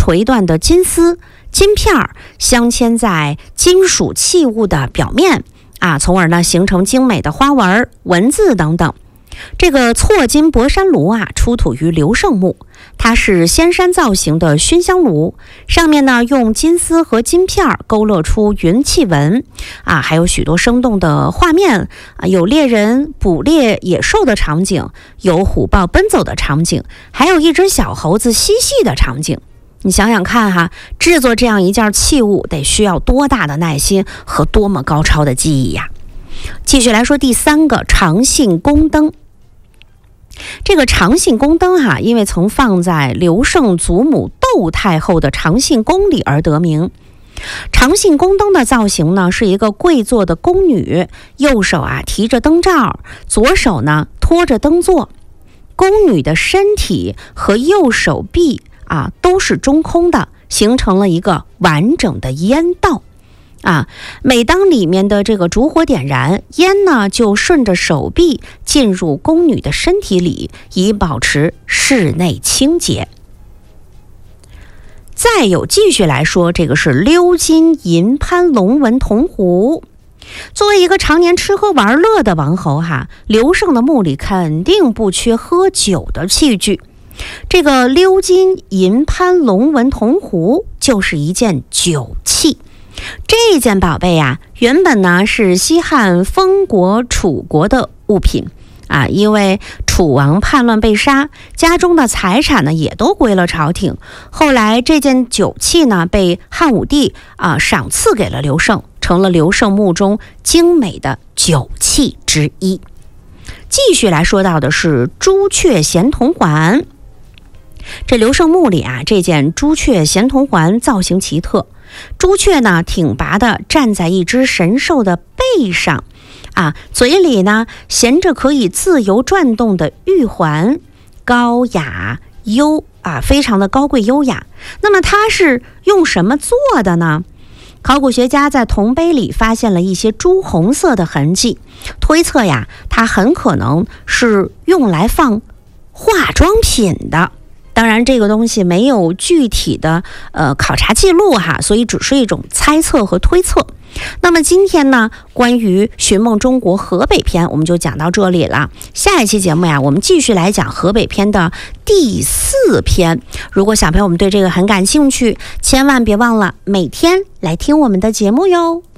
垂断的金丝、金片镶嵌在金属器物的表面从而呢形成精美的花纹、文字等等。这个错金博山炉出土于刘胜墓，它是仙山造型的熏香炉，上面呢用金丝和金片勾勒出云气纹还有许多生动的画面有猎人捕猎野兽的场景，有虎豹奔走的场景，还有一只小猴子嬉戏的场景。你想想看制作这样一件器物得需要多大的耐心和多么高超的技艺呀！继续来说第3个，长信宫灯。这个长信宫灯因为曾放在刘胜祖母窦太后的长信宫里而得名。长信宫灯的造型呢是一个跪坐的宫女，右手提着灯罩，左手呢托着灯座。宫女的身体和右手臂都是中空的，形成了一个完整的烟道。每当里面的这个烛火点燃，烟呢就顺着手臂进入宫女的身体里，以保持室内清洁。再有继续来说，这个是鎏金银潘龙纹铜壶。作为一个常年吃喝玩乐的王侯刘胜的墓里肯定不缺喝酒的器具。这个鎏金银潘龙纹铜壶就是一件酒器。这件宝贝原本呢是西汉封国楚国的物品因为楚王叛乱被杀，家中的财产呢也都归了朝廷。后来这件酒器呢被汉武帝赏赐给了刘胜，成了刘胜墓中精美的酒器之一。继续来说到的是朱雀衔铜环。这刘胜墓里这件朱雀衔铜环造型奇特，朱雀呢挺拔的站在一只神兽的背上嘴里呢衔着可以自由转动的玉环，高雅非常的高贵优雅。那么它是用什么做的呢？考古学家在铜杯里发现了一些朱红色的痕迹，推测它很可能是用来放化妆品的。当然这个东西没有具体的考察记录所以只是一种猜测和推测。那么今天呢关于寻梦中国河北篇我们就讲到这里了。下一期节目我们继续来讲河北篇的第4篇。如果小朋友们对这个很感兴趣，千万别忘了每天来听我们的节目哟。